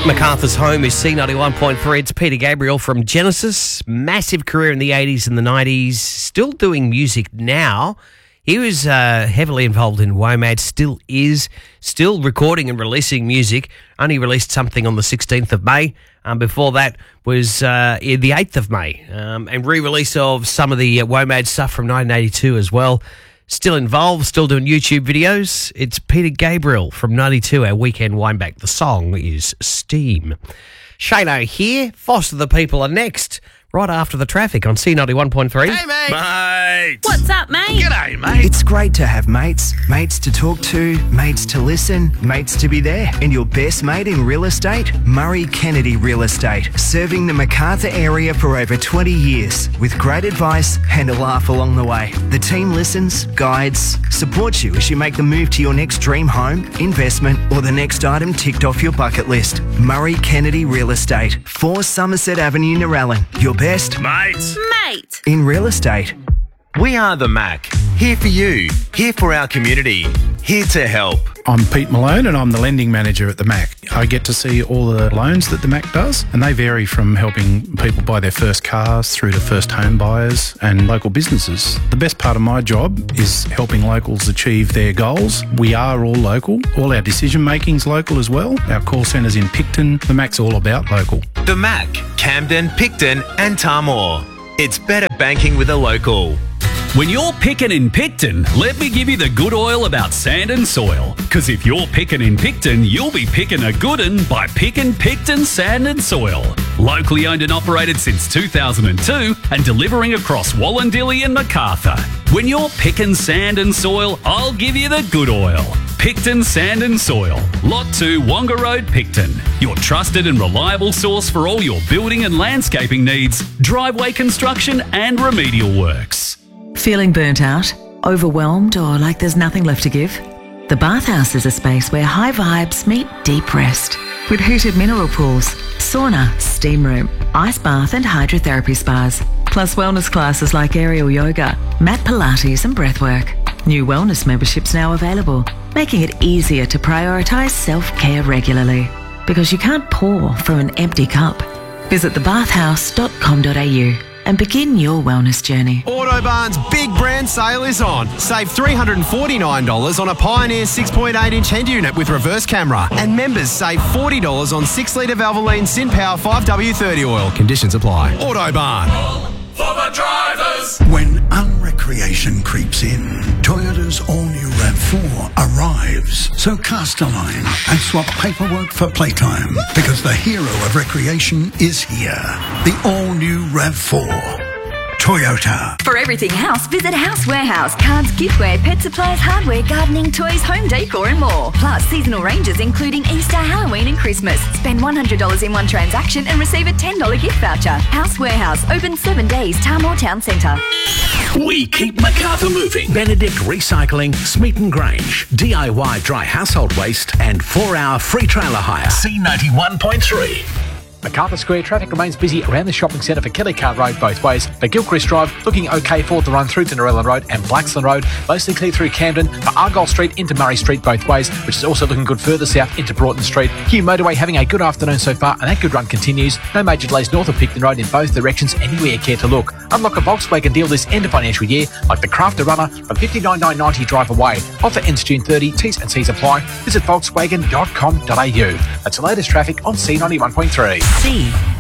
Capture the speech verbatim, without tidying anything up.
MacArthur's home is C ninety-one point three. It's Peter Gabriel from Genesis. Massive career in the eighties and the nineties. Still doing music now. He was uh, heavily involved in WOMAD, still is, still recording and releasing music. Only released something on the sixteenth of May. Um, before that was uh, the eighth of May. Um, and re-release of some of the uh, WOMAD stuff from nineteen eighty-two as well. Still involved, still doing YouTube videos. It's Peter Gabriel from ninety-two, our weekend wineback. The song is Steam. Shano here. Foster the People are next, right after the traffic on C ninety-one point three. Hey, mate. Mate. What's up, mate? G'day, mate. It's great to have mates. Mates to talk to, mates to listen, mates to be there. And your best mate in real estate? Murray Kennedy Real Estate. Serving the MacArthur area for over twenty years. With great advice and a laugh along the way. The team listens, guides, supports you as you make the move to your next dream home, investment, or the next item ticked off your bucket list. Murray Kennedy Real Estate. four Somerset Avenue, Narellan. Your best Mates. Mate. in real estate. We are the Mac. Here for you. Here for our community. Here to help. I'm Pete Malone and I'm the lending manager at the Mac. I get to see all the loans that the Mac does, and they vary from helping people buy their first cars through to first home buyers and local businesses. The best part of my job is helping locals achieve their goals. We are all local. All our decision making's local as well. Our call centre's in Picton. The Mac's all about local. The Mac. Camden, Picton and Tarmore. It's better banking with a local. When you're picking in Picton, let me give you the good oil about sand and soil. Because if you're picking in Picton, you'll be picking a good un by picking Picton Sand and Soil. Locally owned and operated since two thousand two and delivering across Wallandilly and MacArthur. When you're picking sand and soil, I'll give you the good oil. Picton Sand and Soil. Lot two, Wonga Road, Picton. Your trusted and reliable source for all your building and landscaping needs, driveway construction and remedial works. Feeling burnt out, overwhelmed, or like there's nothing left to give? The Bathhouse is a space where high vibes meet deep rest. With heated mineral pools, sauna, steam room, ice bath and hydrotherapy spas. Plus wellness classes like aerial yoga, mat Pilates and breathwork. New wellness memberships now available, making it easier to prioritise self-care regularly. Because you can't pour from an empty cup. Visit the bathhouse dot com dot a u and begin your wellness journey. Autobarn's big brand sale is on. Save three hundred forty-nine dollars on a Pioneer six point eight inch head unit with reverse camera. And members save forty dollars on six litre Valvoline SynPower five W thirty oil. Conditions apply. Autobarn. For the drivers. When unrecreation creeps in, Toyota's all-new RAV four arrives. So cast a line and swap paperwork for playtime, because the hero of recreation is here. The all-new RAV four. Toyota. For everything house, visit House Warehouse. Cards, giftware, pet supplies, hardware, gardening, toys, home decor and more. Plus seasonal ranges including Easter, Halloween and Christmas. Spend one hundred dollars in one transaction and receive a ten dollars gift voucher. House Warehouse, open seven days, Tarmore Town Centre. We keep MacArthur moving. Benedict Recycling, Smeaton Grange. D I Y dry household waste and four hour free trailer hire. C ninety-one point three. MacArthur Square traffic remains busy around the shopping centre for Kellycart Road both ways, but Gilchrist Drive looking okay for the run through to Narellan Road and Blaxland Road, mostly clear through Camden, for Argyle Street into Murray Street both ways, which is also looking good further south into Broughton Street. Hugh Motorway having a good afternoon so far, and that good run continues. No major delays north of Picton Road in both directions anywhere care to look. Unlock a Volkswagen deal this end of financial year, like the Crafter Runner from fifty-nine thousand nine hundred ninety drive away. Offer ends June thirtieth, T's and C's apply. Visit volkswagen dot com dot a u. That's the latest traffic on C ninety-one point three. C